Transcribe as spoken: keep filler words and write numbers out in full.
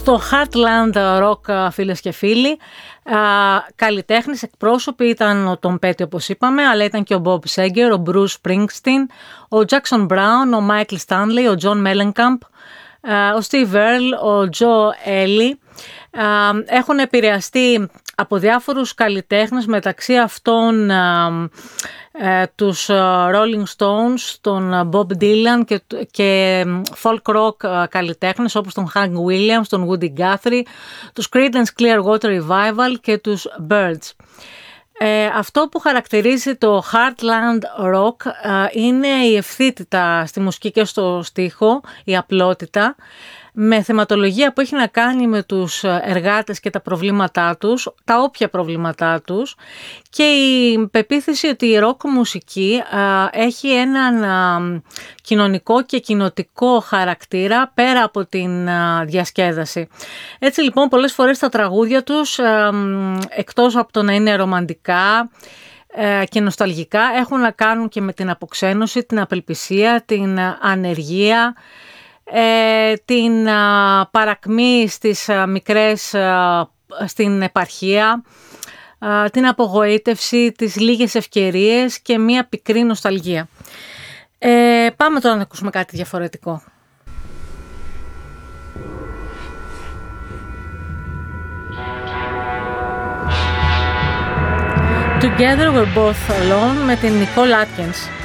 Στο Heartland Rock, φίλες και φίλοι, καλλιτέχνες εκπρόσωποι ήταν ο Tom Petty, όπως είπαμε, αλλά ήταν και ο Bob Seger, ο Bruce Springsteen, ο Jackson Brown, ο Michael Stanley, ο John Mellencamp, ο Steve Earle, ο Joe Ely. Έχουν επηρεαστεί από διάφορους καλλιτέχνες, μεταξύ αυτών ε, τους Rolling Stones, τον Bob Dylan και, και folk rock καλλιτέχνες όπως τον Hank Williams, τον Woody Guthrie, τους Creedence Clearwater Revival και τους Byrds. Ε, αυτό που χαρακτηρίζει το Heartland Rock ε, είναι η ευθύτητα στη μουσική και στο στίχο, η απλότητα, με θεματολογία που έχει να κάνει με τους εργάτες και τα προβλήματά τους, τα όποια προβλήματά τους, και η πεποίθηση ότι η ροκ μουσική α, έχει έναν α, κοινωνικό και κοινοτικό χαρακτήρα πέρα από την α, διασκέδαση. Έτσι λοιπόν πολλές φορές τα τραγούδια τους, α, εκτός από το να είναι ρομαντικά και νοσταλγικά, έχουν να κάνουν και με την αποξένωση, την απελπισία, την ανεργία, Ε, την α, παρακμή στις α, μικρές α, στην επαρχία, α, την απογοήτευση, τις λίγες ευκαιρίες και μία πικρή νοσταλγία. Ε, πάμε τώρα να ακούσουμε κάτι διαφορετικό. Together We're Both Alone με την Nicole Atkins.